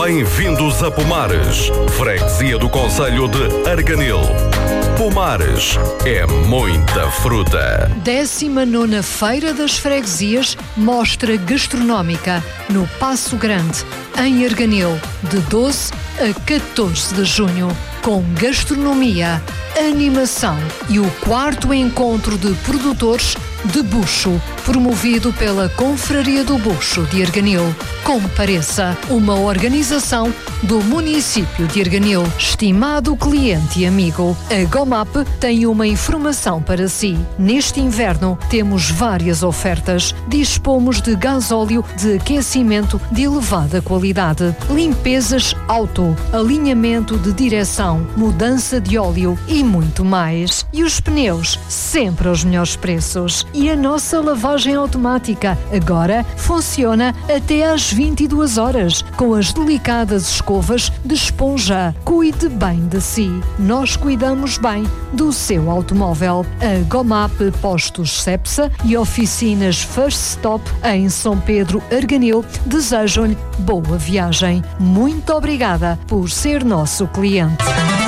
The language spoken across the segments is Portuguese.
Bem-vindos a Pomares, freguesia do concelho de Arganil. Pomares é muita fruta. 19ª Feira das Freguesias, mostra gastronómica no Paço Grande, em Arganil, de 12 a 14 de junho, com gastronomia, animação e o 4º encontro de produtores de bucho, promovido pela Confraria do Bucho de Arganil. Compareça, uma organização do município de Arganil. Estimado cliente e amigo, a Gomap tem uma informação para si. Neste inverno temos várias ofertas. Dispomos de gasóleo de aquecimento de elevada qualidade, limpezas auto, alinhamento de direção, mudança de óleo e muito mais. E os pneus, sempre aos melhores preços. E a nossa lavagem automática agora funciona até às 22 horas, com as delicadas escovas de esponja. Cuide bem de si. Nós cuidamos bem do seu automóvel. A Gomap Postos Cepsa e oficinas First Stop em São Pedro, Arganil, desejam-lhe boa viagem. Muito obrigada por ser nosso cliente.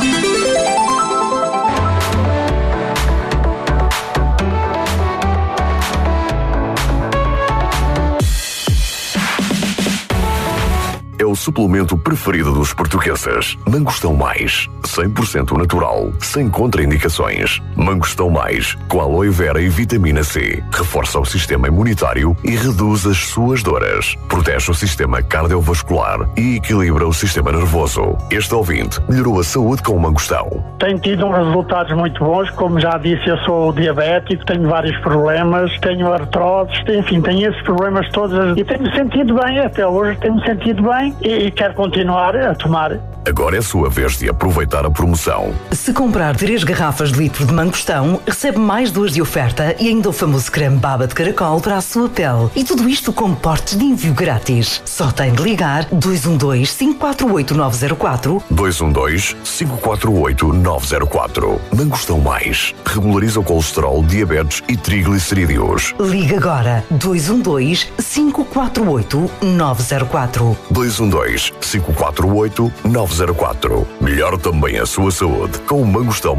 É o suplemento preferido dos portugueses. Mangostão Mais, 100% natural, sem contraindicações. Mangostão Mais, com aloe vera e vitamina C. Reforça o sistema imunitário e reduz as suas dores. Protege o sistema cardiovascular e equilibra o sistema nervoso. Este ouvinte melhorou a saúde com o mangostão. Tenho tido resultados muito bons. Como já disse, eu sou diabético, tenho vários problemas, tenho artroses, enfim, tenho esses problemas todos e tenho-me sentido bem, até hoje tenho-me sentido bem. E quero continuar a tomar. Agora é a sua vez de aproveitar a promoção. Se comprar 3 garrafas de litro de mangostão, recebe mais 2 de oferta e ainda o famoso creme baba de caracol para a sua pele. E tudo isto com portes de envio grátis. Só tem de ligar 212-548-904. 212-548-904. Mangostão Mais. Regulariza o colesterol, diabetes e triglicerídeos. Liga agora 212-548-904. 212-548-904. Melhor também a sua saúde com o mangostão